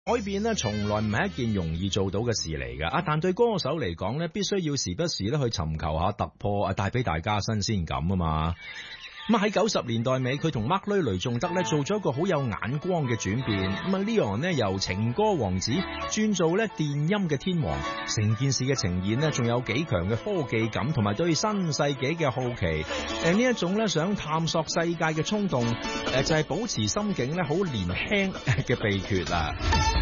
改變咧，從來唔係一件容易做到嘅事嚟㗎。但對歌手嚟講咧，必須要時不時咧去尋求下突破，帶俾大家新鮮感啊嘛。咁喺90年代尾，佢同 Mark 雷仲德咧做咗一個好有眼光嘅轉變。咁啊 Leon 咧由情歌王子轉做咧電音嘅天王，成件事嘅呈現咧仲有幾強嘅科技感，同埋對新世紀嘅好奇。呢一種咧想探索世界嘅衝動，就係保持心境咧好年輕嘅秘訣啦。